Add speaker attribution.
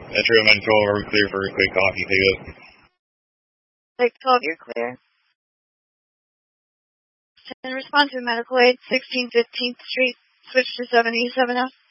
Speaker 1: Metro and 12, are we clear for a quick coffee pickup?
Speaker 2: Lake 12, you're clear. And respond to medical aid, 16 15th Street, switch to 77F.